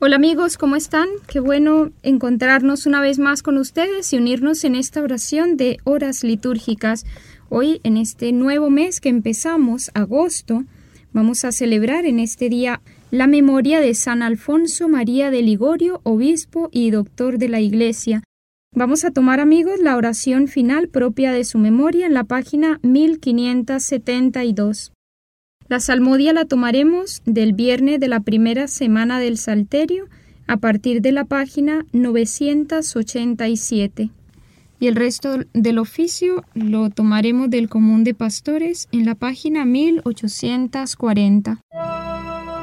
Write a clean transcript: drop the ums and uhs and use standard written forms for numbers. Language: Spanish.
Hola amigos, ¿cómo están? Qué bueno encontrarnos una vez más con ustedes y unirnos en esta oración de horas litúrgicas. Hoy, en este nuevo mes que empezamos, agosto, vamos a celebrar en este día la memoria de San Alfonso María de Ligorio, obispo y doctor de la Iglesia. Vamos a tomar, amigos, la oración final propia de su memoria en la página 1572. La salmodia la tomaremos del viernes de la primera semana del Salterio a partir de la página 987. Y el resto del oficio lo tomaremos del Común de Pastores en la página 1840.